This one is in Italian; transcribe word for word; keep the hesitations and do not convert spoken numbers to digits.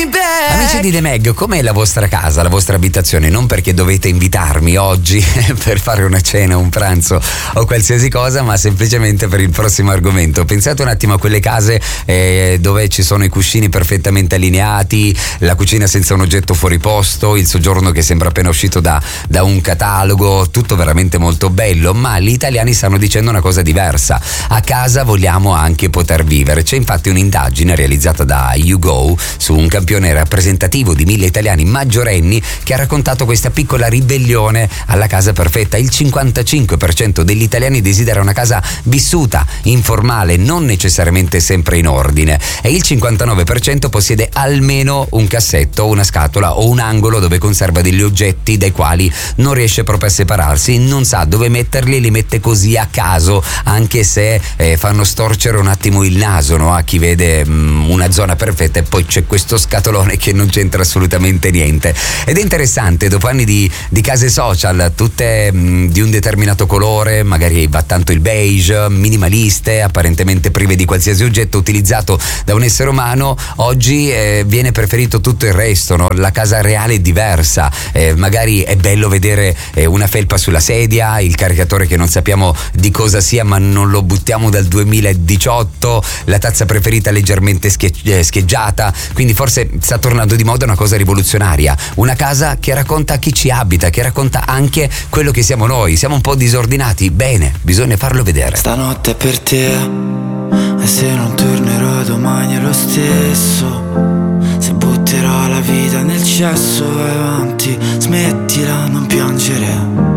me back. Amici di The Meg, com'è la vostra casa, la vostra abitazione? Non perché dovete invitarmi oggi per fare una cena, un pranzo o qualsiasi cosa, ma semplicemente per il prossimo argomento. Pensate un attimo a quelle case eh, dove ci sono i cuscini perfettamente allineati, la cucina senza un oggetto fuori posto, il soggiorno che sembra appena uscito da, da un catalogo, tutto veramente molto bello, ma gli italiani stanno dicendo una cosa diversa. A casa vogliamo anche poter vivere. C'è infatti un'indagine realizzata da YouGo su un campione rappresentativo di mille italiani maggiorenni che ha raccontato questa piccola ribellione alla casa perfetta. Il cinquantacinque per cento degli italiani desidera una casa vissuta, informale, non necessariamente sempre in ordine, e il cinquantanove per cento possiede almeno un cassetto, una scatola o un angolo dove conserva degli oggetti dai quali non riesce proprio a separarsi, non sa dove metterli, li mette così a caso, anche se eh, fanno storcere un attimo il naso, no? A chi vede mh, una zona perfetta e poi c'è questo scatolone che non c'entra assolutamente niente. Ed è interessante, dopo anni di, di case social, tutte mh, di un determinato colore, magari va tanto il beige, minimaliste, apparentemente prive di qualsiasi oggetto utilizzato da un essere umano, oggi eh, viene preferito tutto il resto, no? La casa reale è diversa, eh, magari è bello vedere eh, una felpa sulla sedia, il caricatore che non sappiamo di cosa sia ma non lo buttiamo dal duemiladiciotto, la tazza preferita leggermente schie- eh, scheggiata, quindi forse sta tornando di moda una cosa rivoluzionaria, una casa che racconta chi ci abita, che racconta anche quello che siamo noi. Siamo un po' disordinati, bene, bisogna farlo vedere. Stanotte è per te, e se non tornerò domani è lo stesso. Se butterò la vita nel cesso vai avanti, smettila, non piangere.